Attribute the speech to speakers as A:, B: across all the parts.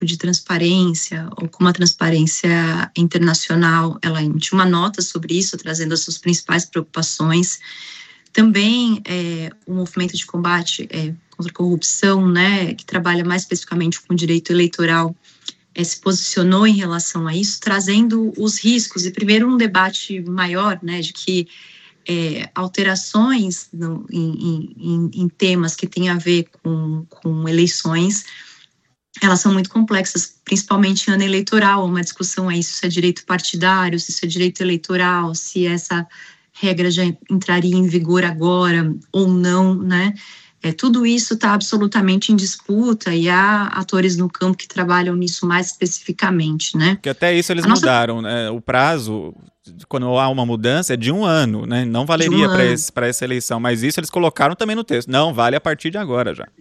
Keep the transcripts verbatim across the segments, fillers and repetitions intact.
A: de transparência, ou como a Transparência Internacional, ela emitiu uma nota sobre isso, trazendo as suas principais preocupações. Também é, o movimento de combate é, contra a corrupção, né, que trabalha mais especificamente com o direito eleitoral, é, se posicionou em relação a isso, trazendo os riscos, e primeiro um debate maior, né, de que é, alterações no, em, em, em temas que têm a ver com, com eleições, elas são muito complexas, principalmente em ano eleitoral, uma discussão é isso, se é direito partidário, se isso é direito eleitoral, se essa regra já entraria em vigor agora ou não, né? É, tudo isso está absolutamente em disputa e há atores no campo que trabalham nisso mais especificamente, né?
B: Porque até isso eles a mudaram, nossa... né? O prazo, quando há uma mudança, é de um ano, né? Não valeria um para essa eleição, mas isso eles colocaram também no texto. Não, vale a partir de agora já.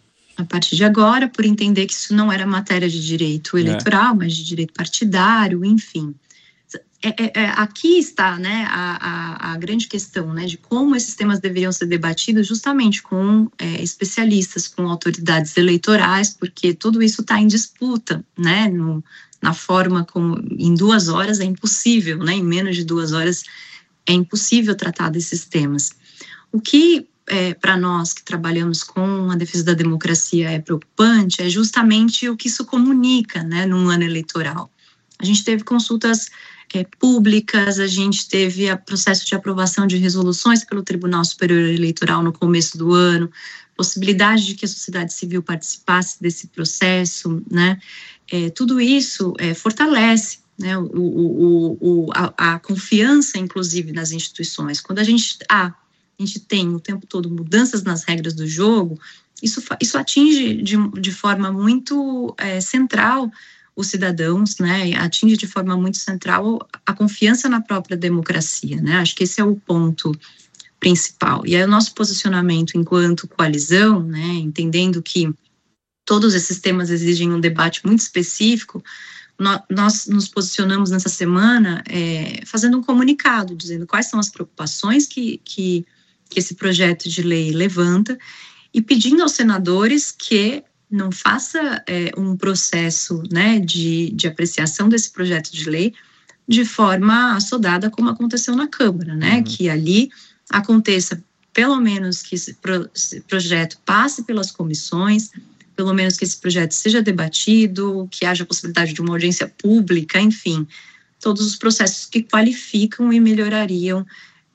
A: A partir de agora, por entender que isso não era matéria de direito eleitoral, é. mas de direito partidário, enfim. É, é, é, aqui está, né, a, a, a grande questão, né, de como esses temas deveriam ser debatidos justamente com é, especialistas, com autoridades eleitorais, porque tudo isso está em disputa, né, no, na forma como, em duas horas é impossível, né, em menos de duas horas é impossível tratar desses temas. O que, é, para nós que trabalhamos com a defesa da democracia é preocupante, é justamente o que isso comunica, né, num ano eleitoral. A gente teve consultas É, públicas, a gente teve o processo de aprovação de resoluções pelo Tribunal Superior Eleitoral no começo do ano, possibilidade de que a sociedade civil participasse desse processo, né, é, tudo isso é, fortalece, né, o, o, o, a, a confiança, inclusive, nas instituições. Quando a gente, ah, a gente tem o tempo todo mudanças nas regras do jogo, isso, isso atinge de, de forma muito é, central os cidadãos, né, atinge de forma muito central a confiança na própria democracia, né, acho que esse é o ponto principal. E aí o nosso posicionamento enquanto coalizão, né, entendendo que todos esses temas exigem um debate muito específico, nós, nós nos posicionamos nessa semana é, fazendo um comunicado, dizendo quais são as preocupações que, que, que esse projeto de lei levanta e pedindo aos senadores que não faça é, um processo, né, de, de apreciação desse projeto de lei de forma assodada como aconteceu na Câmara, né, uhum. que ali aconteça, pelo menos que esse, pro, esse projeto passe pelas comissões, pelo menos que esse projeto seja debatido, que haja a possibilidade de uma audiência pública, enfim, todos os processos que qualificam e melhorariam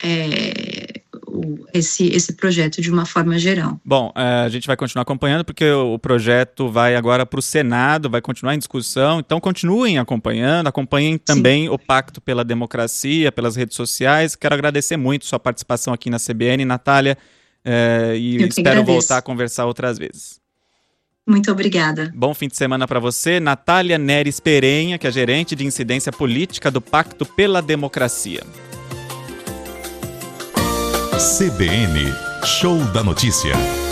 A: é, Esse, esse projeto de uma forma geral.
B: Bom, a gente vai continuar acompanhando porque o projeto vai agora para o Senado, vai continuar em discussão, então continuem acompanhando, acompanhem também Sim. o Pacto pela Democracia, pelas redes sociais. Quero agradecer muito sua participação aqui na C B N, Natália, eh, e espero agradeço. voltar a conversar outras vezes.
A: Muito obrigada.
B: Bom fim de semana para você. Natália Neres Perenha, que é gerente de incidência política do Pacto pela Democracia.
C: C B N, Show da Notícia.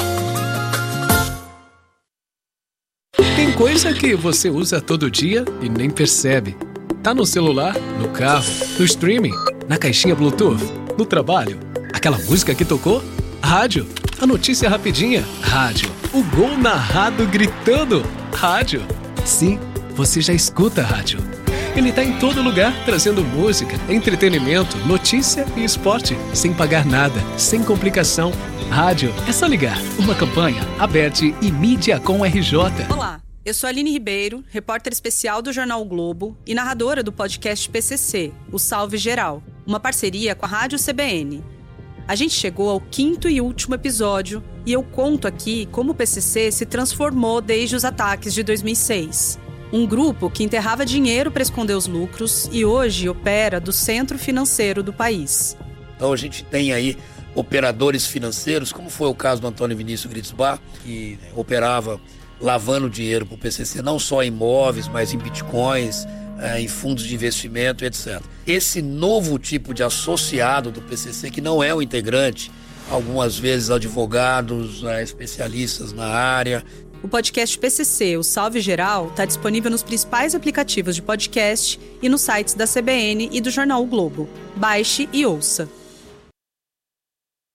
D: Tem coisa que você usa todo dia e nem percebe. Tá no celular, no carro, no streaming, na caixinha Bluetooth, no trabalho. Aquela música que tocou? Rádio. A notícia rapidinha? Rádio. O gol narrado gritando? Rádio. Sim, você já escuta rádio. Ele está em todo lugar, trazendo música, entretenimento, notícia e esporte, sem pagar nada, sem complicação. Rádio, é só ligar. Uma campanha, Aberte e Mídia com R J.
E: Olá, eu sou a Aline Ribeiro, repórter especial do Jornal o Globo e narradora do podcast P C C, o Salve Geral, uma parceria com a Rádio C B N. A gente chegou ao quinto e último episódio e eu conto aqui como o P C C se transformou desde os ataques de dois mil e seis. Um grupo que enterrava dinheiro para esconder os lucros e hoje opera do centro financeiro do país.
F: Então a gente tem aí operadores financeiros, como foi o caso do Antônio Vinícius Gritzbach, que operava lavando dinheiro para o P C C, não só em imóveis, mas em bitcoins, em fundos de investimento, etcétera. Esse novo tipo de associado do P C C, que não é o integrante, algumas vezes advogados, especialistas na área.
E: O podcast P C C, o Salve Geral, está disponível nos principais aplicativos de podcast e nos sites da C B N e do Jornal o Globo. Baixe e ouça.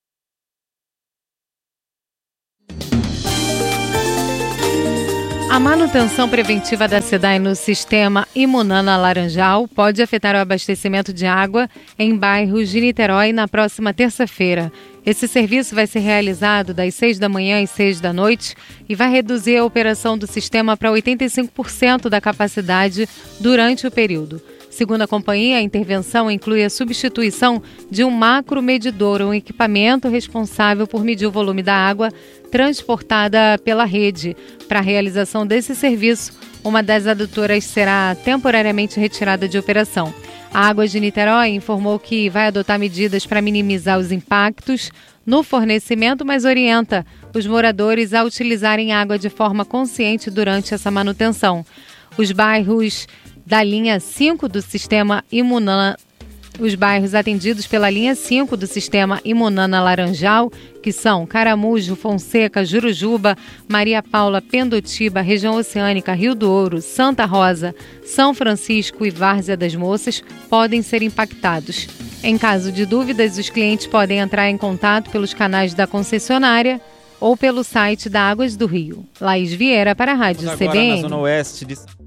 G: A manutenção preventiva da SEDAI no sistema Imunana Laranjal pode afetar o abastecimento de água em bairros de Niterói na próxima terça-feira. Esse serviço vai ser realizado das seis da manhã às seis da noite e vai reduzir a operação do sistema para oitenta e cinco por cento da capacidade durante o período. Segundo a companhia, a intervenção inclui a substituição de um macromedidor, um equipamento responsável por medir o volume da água transportada pela rede. Para a realização desse serviço, uma das adutoras será temporariamente retirada de operação. A Águas de Niterói informou que vai adotar medidas para minimizar os impactos no fornecimento, mas orienta os moradores a utilizarem água de forma consciente durante essa manutenção. Os bairros da linha cinco do sistema Imunana, os bairros atendidos pela linha cinco do sistema Imunana Laranjal, que são Caramujo, Fonseca, Jurujuba, Maria Paula, Pendotiba, região oceânica, Rio do Ouro, Santa Rosa, São Francisco e Várzea das Moças, podem ser impactados. Em caso de dúvidas, os clientes podem entrar em contato pelos canais da concessionária ou pelo site da Águas do Rio. Laís Vieira para a Rádio
B: Vamos
G: C B N.
B: Agora na Zona Oeste de